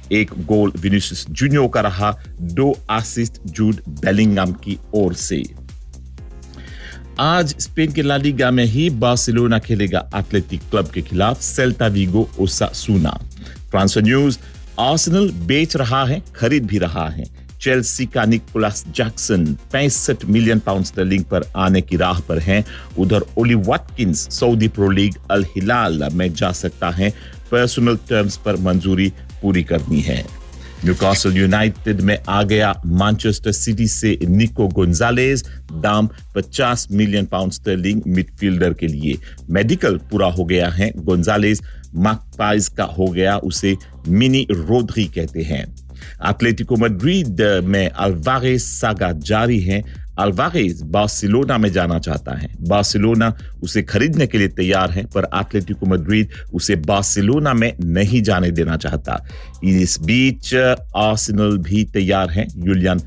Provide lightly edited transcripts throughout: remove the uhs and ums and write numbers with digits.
एक गोल Vinicius junior का रहा, 2 असिस्ट जूड बेलिंगम की ओर से। आज स्पेन के ला लीगा में ही बार्सिलोना खेलेगा एथलेटिक क्लब के खिलाफ सेल्टा विगो ओसासुना। ट्रांसफर न्यूज, आर्सेनल बेच रहा है, खरीद भी रहा है। चेल्सी का Nicholas Jackson 65 million pound sterling पर आने की राह पर हैं। उधर ओली वाटकिंस सऊदी प्रो लीग अल हिलाल में जा सकता है, पर्सनल टर्म्स पर मंजूरी पूरी करनी है। न्यूकासल यूनाइटेड में आ गया मैनचेस्टर सिटी से निको गोंजालेज, दाम 50 मिलियन पाउंड स्टर्लिंग मिडफील्डर के लिए। मेडिकल पूरा हो गया है, गोंजालेज मैगपाइज का हो गया, उसे मिनी रोड्री कहते हैं। एटलेटिको मैड्रिड में अल्वारेज सागा जारी है। अल्वारेज बार्सिलोना में जाना चाहता है, बार्सिलोना उसे खरीदने के लिए तैयार है, पर एटलेटिको मैड्रिड उसे बार्सिलोना में नहीं जाने देना चाहता। इस बीच आर्सेनल भी तैयार है यूलियन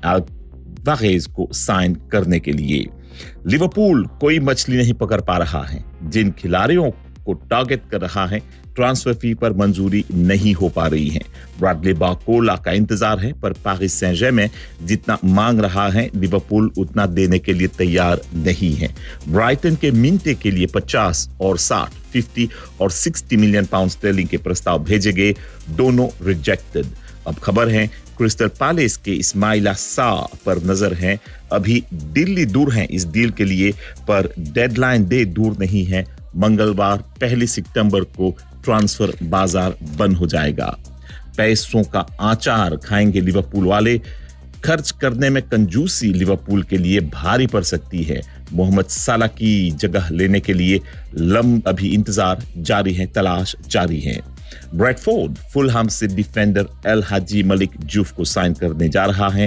अल्वारेज को साइन करने के लिए। लिवरपूल कोई मछली नहीं पकड़ पा रहा है, जिन खिलाड़ियों को टारगेट कर रहा है ट्रांसफर फी पर मंजूरी नहीं हो पा रही है। ब्रैडली बारकोला का इंतजार है, पर पेरिस सेंट जर्मेन जितना मांग रहा है लिवरपूल उतना देने के लिए तैयार नहीं है। ब्राइटन के मिंटे के लिए 50 और 60, 50 और 60 मिलियन पाउंड स्टर्लिंग के प्रस्ताव भेजे गए, दोनों रिजेक्टेड। अब खबर है क्रिस्टल पैलेस के इस्माइला सा पर नजर है। अभी दिल्ली दूर है इस डील के लिए, पर डेडलाइन डे दूर नहीं है। मंगलवार 1 सितंबर को ट्रांसफर बाजार बंद हो जाएगा। पैसों का आचार खाएंगे लिवरपूल वाले। खर्च करने में कंजूसी लिवरपूल के लिए भारी पड़ सकती है। मोहम्मद साला की जगह लेने के लिए अभी इंतजार जारी है, तलाश जारी है। ब्रेडफोर्ड फुलहम से डिफेंडर एल हाजी मलिक जूफ को साइन करने जा रहा है।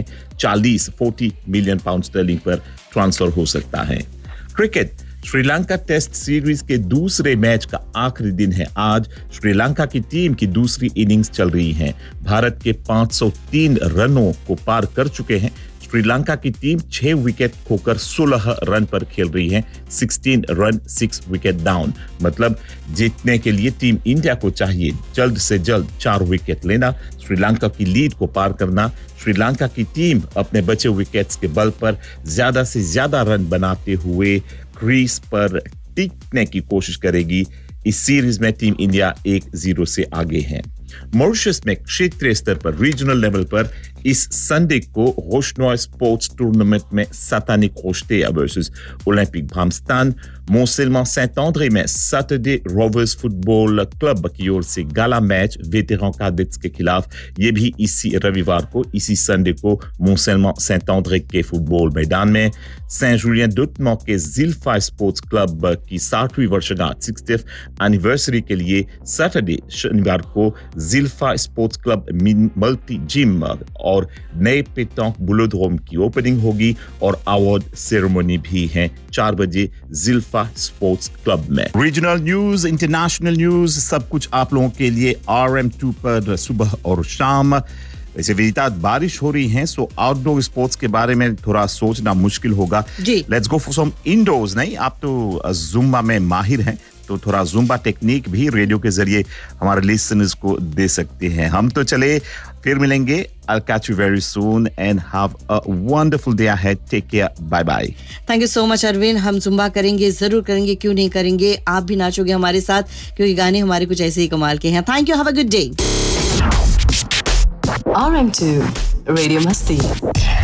40 मिलियन पाउंड स्टर्लिंग पर ट्रांसफर हो सकता है। क्रिकेट, श्रीलंका टेस्ट सीरीज के दूसरे मैच का आखिरी दिन है आज। श्रीलंका की टीम की दूसरी इनिंग्स चल रही है। भारत के 503 रनों को पार कर चुके हैं। श्रीलंका की टीम 6 विकेट खोकर 16 रन पर खेल रही है। 16 रन 6 विकेट डाउन, मतलब जीतने के लिए टीम इंडिया को चाहिए जल्द से जल्द 4 विकेट लेना, श्रीलंका की लीड को पार करना। श्रीलंका की टीम अपने बचे विकेट्स के बल पर ज्यादा से ज्यादा रन बनाते हुए क्रीज पर टिकने की कोशिश करेगी। इस सीरीज में टीम इंडिया 1-0 से आगे है। मॉरिशस में क्षेत्रीय स्तर पर रीजनल लेवल पर इस संडे को रोशनॉय स्पोर्ट्स टूर्नामेंट में सैतानिक रोस्टेया वर्सेस ओलंपिक भामस्तान। मोसेलमा सेंट आंद्रे में सैटरडे रोवर्स फुटबॉल क्लब की ओर से गाला मैच वेटेरान कैडेट्स के खिलाफ, ये भी इसी रविवार को, इसी संडे को मोसेलमा सेंट आंद्रे के फुटबॉल मैदान में। सेंट जुलियन डुटमॉ के जिल्फा स्पोर्ट्स क्लब की 60वीं वर्षगांठ 60th एनिवर्सरी के लिए सैटरडे शनिवार को जिल्फा स्पोर्ट्स क्लब मल्टी जिम और नए पेटॉन्क बुलोड्रोम की ओपनिंग होगी और अवार्ड सेरेमनी भी है 4 बजे जिल्फा स्पोर्ट्स क्लब में। रीजनल न्यूज, इंटरनेशनल न्यूज, सब कुछ आप लोगों के लिए RM2 पर सुबह और शाम। वैसे विदिता बारिश हो रही है, सो आउटडोर स्पोर्ट्स के बारे में थोड़ा सोचना मुश्किल होगा। Let's go for some endorse. नहीं, आप तो जुम्बा में माहिर हैं, तो थोड़ा जुम्बा टेक्निक भी रेडियो के जरिए हमारे लिसनर्स को दे सकते हैं। हम तो चले, फिर मिलेंगे। I'll catch you very soon and have a wonderful day ahead. Take care. Bye bye. Thank you so much Arvind. हम जुम्बा करेंगे, जरूर करेंगे, क्यों नहीं करेंगे। आप भी नाचोगे हमारे साथ, क्योंकि गाने हमारे कुछ ऐसे ही कमाल के हैं। Thank you. Have a good day. RM2 Radio Masti.